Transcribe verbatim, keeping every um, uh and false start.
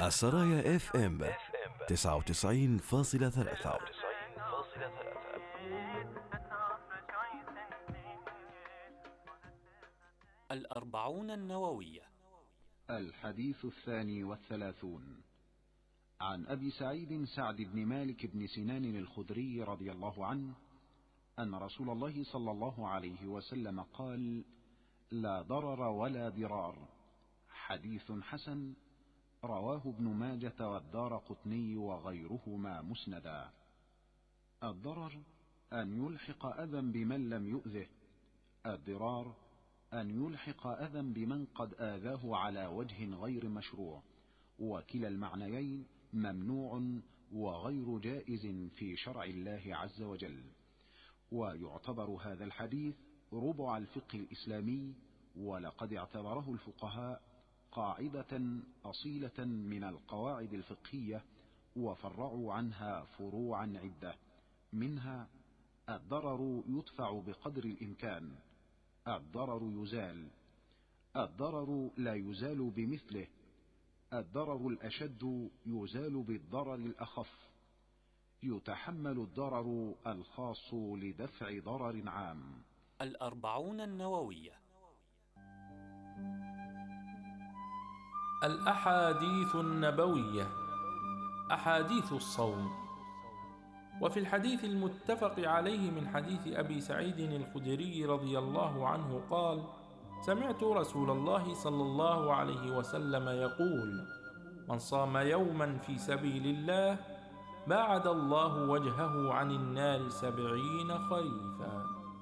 السرايا اف ام تسعة وتسعين فاصلة ثلاثة. الأربعون النووية. الحديث الثاني والثلاثون، عن أبي سعيد سعد بن مالك بن سنان الخدري رضي الله عنه أن رسول الله صلى الله عليه وسلم قال: لا ضرر ولا ضرار. حديث حسن، رواه ابن ماجة والدارقطني وغيرهما مسندا. الضرر أن يلحق أذى بمن لم يؤذه، الضرار أن يلحق أذى بمن قد آذاه على وجه غير مشروع، وكلا المعنيين ممنوع وغير جائز في شرع الله عز وجل. ويعتبر هذا الحديث ربع الفقه الإسلامي، ولقد اعتبره الفقهاء قاعدة أصيلة من القواعد الفقهية، وفرعوا عنها فروعا عدة، منها: الضرر يدفع بقدر الإمكان، الضرر يزال، الضرر لا يزال بمثله، الضرر الأشد يزال بالضرر الأخف، يتحمل الضرر الخاص لدفع ضرر عام. الأربعون النووية. الأحاديث النبوية، أحاديث الصوم. وفي الحديث المتفق عليه من حديث أبي سعيد الخدري رضي الله عنه قال: سمعت رسول الله صلى الله عليه وسلم يقول: من صام يوما في سبيل الله باعد الله وجهه عن النار سبعين خريفا.